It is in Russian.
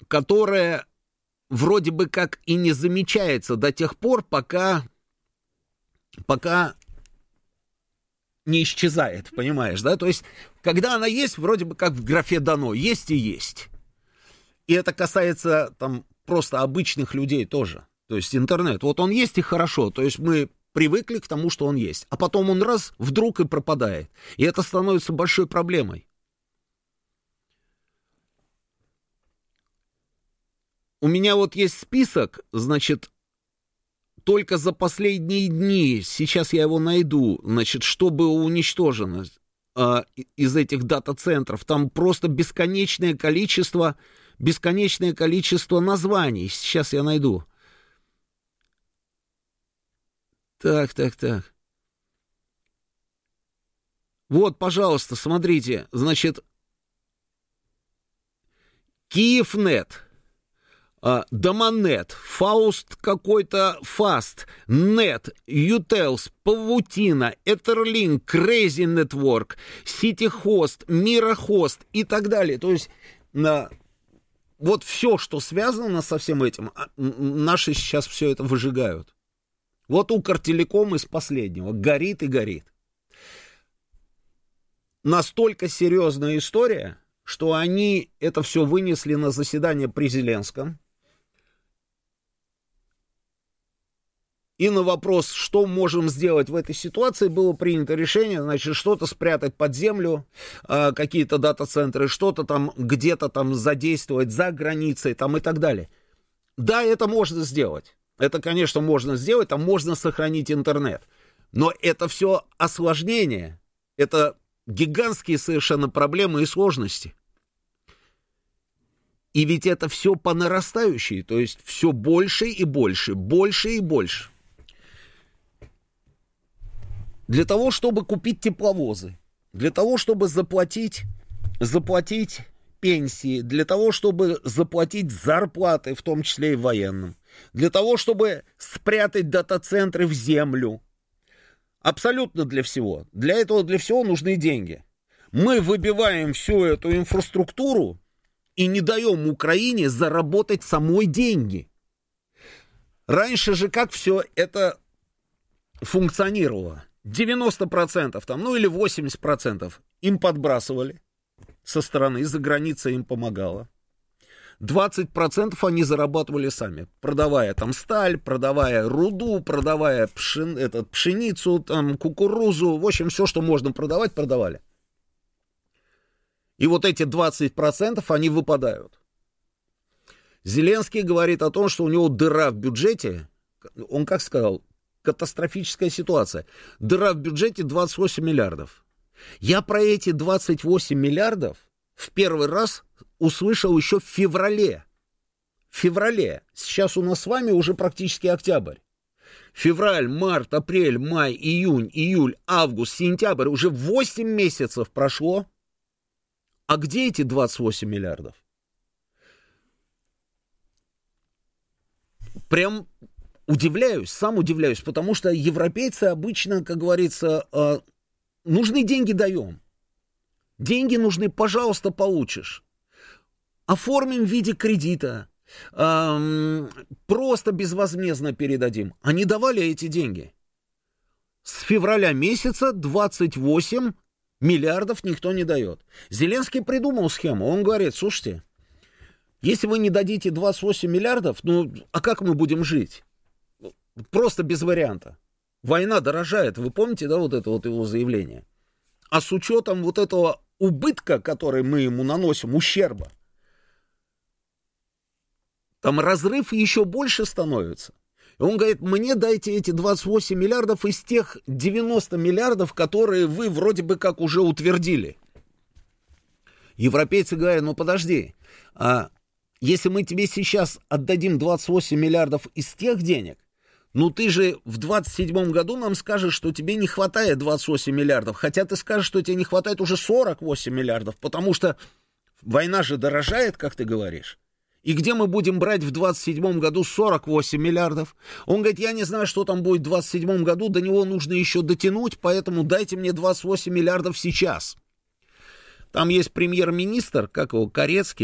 которое вроде бы как и не замечается до тех пор, пока не исчезает, понимаешь, да? То есть, когда она есть, вроде бы как в графе дано, есть и есть. И это касается там просто обычных людей тоже. То есть интернет, вот он есть и хорошо, то есть мы привыкли к тому, что он есть. А потом он раз, вдруг и пропадает. И это становится большой проблемой. У меня вот есть список, значит, только за последние дни, сейчас я его найду, значит, что было уничтожено из этих дата-центров. Там просто бесконечное количество названий. Сейчас я найду. Так. Вот, пожалуйста, смотрите, значит, Киевнет, Домонет, Фауст какой-то, Фаст, Нет, Ютелс, Павутина, Этерлинк, Crazy Network, Ситихост, Мирохост и так далее. То есть вот все, что связано со всем этим, наши сейчас все это выжигают. Вот Укртелеком из последнего горит и горит. Настолько серьезная история, что они это все вынесли на заседание при Зеленском. И на вопрос, что можем сделать в этой ситуации, было принято решение, значит, что-то спрятать под землю, какие-то дата-центры, что-то там где-то там задействовать за границей там и так далее. Да, это можно сделать. Это, конечно, можно сделать, там можно сохранить интернет. Но это все осложнение, это гигантские совершенно проблемы и сложности. И ведь это все по нарастающей, то есть все больше и больше, больше и больше. Для того, чтобы купить тепловозы, для того, чтобы заплатить пенсии, для того, чтобы заплатить зарплаты, в том числе и военным, для того, чтобы спрятать дата-центры в землю. Абсолютно для всего. Для этого, для всего нужны деньги. Мы выбиваем всю эту инфраструктуру и не даем Украине заработать самой деньги. Раньше же как все это функционировало? 90% там, ну или 80% им подбрасывали со стороны, за границей им помогала. 20% они зарабатывали сами, продавая там сталь, продавая руду, продавая пшеницу, там, кукурузу, в общем, все, что можно продавать, продавали. И вот эти 20% они выпадают. Зеленский говорит о том, что у него дыра в бюджете, он как сказал, катастрофическая ситуация. Дыра в бюджете 28 миллиардов. Я про эти 28 миллиардов в первый раз услышал еще в феврале. Сейчас у нас с вами уже практически октябрь. Февраль, март, апрель, май, июнь, июль, август, сентябрь. Уже 8 месяцев прошло. А где эти 28 миллиардов? Прям сам удивляюсь, потому что европейцы обычно, как говорится, нужны деньги даем. Деньги нужны, пожалуйста, получишь. Оформим в виде кредита, просто безвозмездно передадим. Они давали эти деньги. С февраля месяца 28 миллиардов никто не дает. Зеленский придумал схему. Он говорит, слушайте, если вы не дадите 28 миллиардов, ну, а как мы будем жить? Просто без варианта. Война дорожает. Вы помните, да, вот это вот его заявление? А с учетом вот этого убытка, который мы ему наносим, ущерба, там разрыв еще больше становится. И он говорит, мне дайте эти 28 миллиардов из тех 90 миллиардов, которые вы вроде бы как уже утвердили. Европейцы говорят, ну подожди, если мы тебе сейчас отдадим 28 миллиардов из тех денег, ну ты же в 27 году нам скажешь, что тебе не хватает 28 миллиардов, хотя ты скажешь, что тебе не хватает уже 48 миллиардов, потому что война же дорожает, как ты говоришь. И где мы будем брать в 27 году 48 миллиардов? Он говорит, я не знаю, что там будет в 27 году, до него нужно еще дотянуть, поэтому дайте мне 28 миллиардов сейчас. Там есть премьер-министр, как его, Корецкий,